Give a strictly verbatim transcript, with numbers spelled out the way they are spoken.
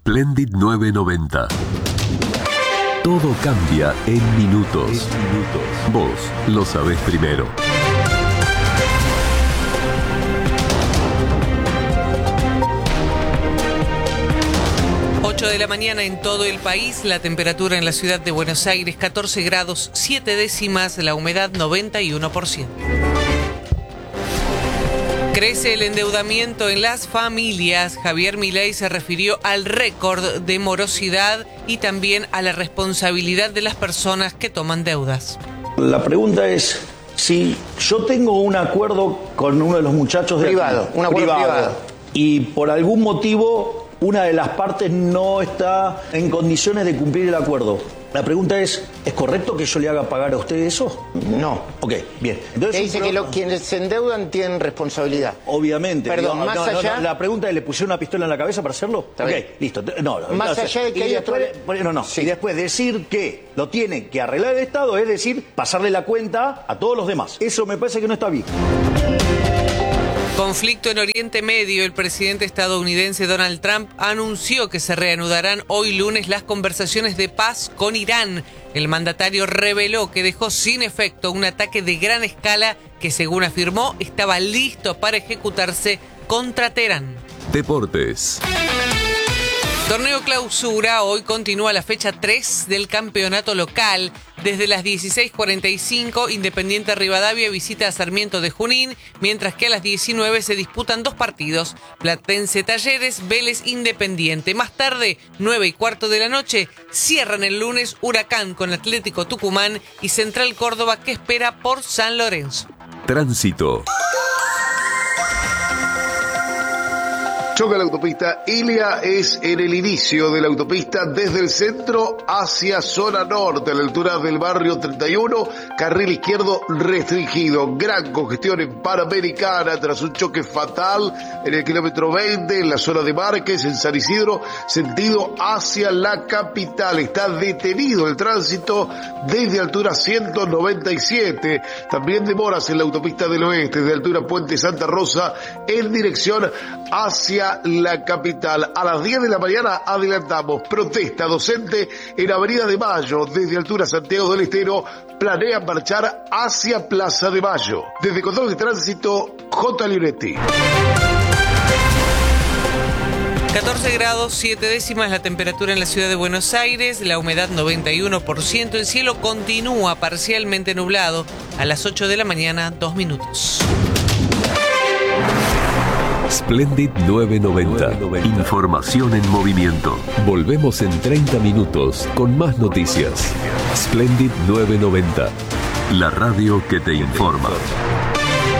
Splendid nueve noventa. Todo cambia en minutos. En minutos. Vos lo sabés primero. ocho de la mañana en todo el país, la temperatura en la ciudad de Buenos Aires catorce grados siete décimas, la humedad noventa y uno por ciento. Crece el endeudamiento en las familias. Javier Milei se refirió al récord de morosidad y también a la responsabilidad de las personas que toman deudas. La pregunta es, si yo tengo un acuerdo con uno de los muchachos de privado, aquí, un acuerdo privado, privado, y por algún motivo una de las partes no está en condiciones de cumplir el acuerdo. La pregunta es, ¿es correcto que yo le haga pagar a usted eso? No. Ok, bien. Entonces, dice que lo, quienes se endeudan tienen responsabilidad. Obviamente. Perdón, no, más no, allá... No, la pregunta es, ¿le pusieron una pistola en la cabeza para hacerlo? Está ok, bien. listo. No, no, más no, allá de que y hay después, otro... No, no. Sí. Y después decir que lo tiene que arreglar el Estado, es decir, pasarle la cuenta a todos los demás. Eso me parece que no está bien. Conflicto en Oriente Medio. El presidente estadounidense Donald Trump anunció que se reanudarán hoy lunes las conversaciones de paz con Irán. El mandatario reveló que dejó sin efecto un ataque de gran escala que, según afirmó, estaba listo para ejecutarse contra Teherán. Deportes. Torneo Clausura. Hoy continúa la fecha tres del campeonato local. Desde las dieciséis cuarenta y cinco, Independiente Rivadavia visita a Sarmiento de Junín, mientras que a las diecinueve se disputan dos partidos. Platense Talleres, Vélez Independiente. Más tarde, nueve y cuarto de la noche, cierran el lunes Huracán con Atlético Tucumán y Central Córdoba, que espera por San Lorenzo. Tránsito. Choca la autopista Ilia, es en el inicio de la autopista desde el centro hacia zona norte, a la altura del barrio treinta y uno, carril izquierdo restringido. Gran congestión en Panamericana tras un choque fatal en el kilómetro veinte, en la zona de Márquez, en San Isidro, sentido hacia la capital. Está detenido el tránsito desde altura ciento noventa y siete. También demoras en la autopista del oeste, desde altura Puente Santa Rosa, en dirección hacia la capital. A las diez de la mañana adelantamos protesta docente en Avenida de Mayo, desde altura Santiago del Estero, planean marchar hacia Plaza de Mayo. Desde Control de Tránsito, J. Lionetti. catorce grados siete décimas la temperatura en la ciudad de Buenos Aires, la humedad noventa y uno por ciento, el cielo continúa parcialmente nublado. A las ocho de la mañana, dos minutos. Splendid nueve noventa. Información en movimiento. Volvemos en treinta minutos con más noticias. Splendid nueve noventa. La radio que te informa.